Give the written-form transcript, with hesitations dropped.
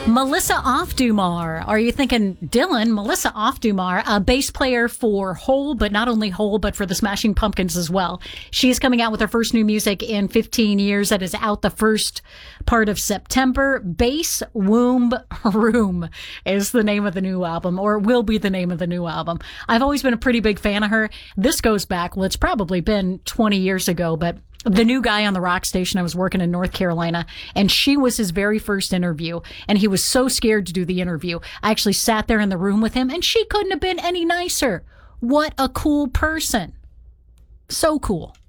Melissa Aufdumar. Are you thinking, Dylan? Melissa Aufdumar, a bass player for Hole, but not only Hole, but for the Smashing Pumpkins as well. She's coming out with her first new music in 15 years. That is out the first part of September. Bass Womb Room is the name of the new album, or will be the name of the new album. I've always been a pretty big fan of her. This goes back, well, it's probably been 20 years ago, but the new guy on the rock station, I was working in North Carolina, and she was his very first interview, and he was so scared to do the interview. I actually sat there in the room with him, and she couldn't have been any nicer. What a cool person. So cool.